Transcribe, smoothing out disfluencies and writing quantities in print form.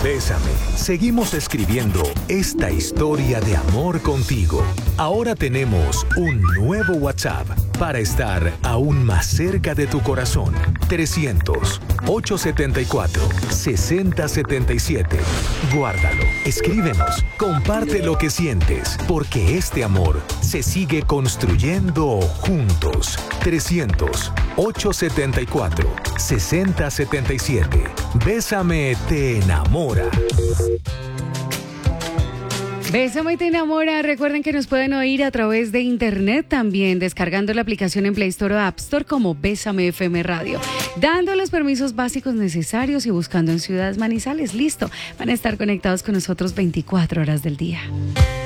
Bésame. Seguimos escribiendo esta historia de amor contigo. Ahora tenemos un nuevo WhatsApp para estar aún más cerca de tu corazón. 300-874-6077. Guárdalo, escríbenos, comparte lo que sientes, porque este amor se sigue construyendo juntos. 300-874-6077. Bésame te enamora. Bésame te enamora. Recuerden que nos pueden oír a través de internet también, descargando la aplicación en Play Store o App Store como Bésame FM Radio, dando los permisos básicos necesarios y buscando en Ciudades Manizales. Listo, van a estar conectados con nosotros 24 horas del día.